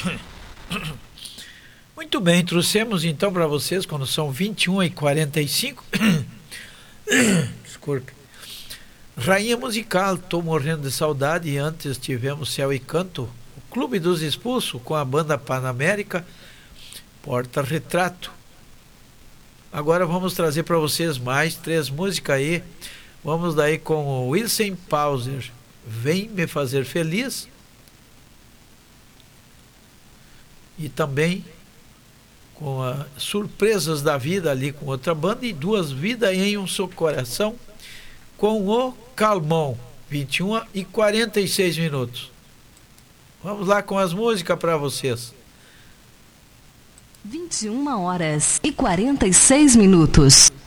Muito bem, trouxemos então para vocês, quando são 21h45. Desculpe. Rainha Musical, Tô Morrendo de Saudade. E antes tivemos Céu e Canto, o Clube dos Expulsos, com a banda Panamérica, Porta Retrato. Agora vamos trazer para vocês mais 3 músicas aí. Vamos daí com o Wilson Pauser, Vem Me Fazer Feliz. E também com a Surpresas da Vida ali com outra banda, e Duas Vidas em um Só Coração com o Calmon, 21h46. Vamos lá com as músicas para vocês. 21h46.